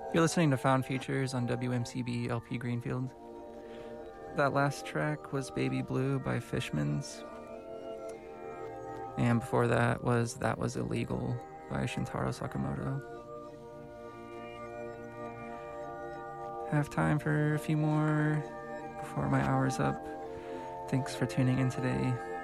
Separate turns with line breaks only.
You're listening to Found Features on WMCB LP Greenfield. That last track was Baby Blue by Fishmans. And before that was Illegal by Shintaro Sakamoto. Have time for a few more before my hour's up. Thanks for tuning in today.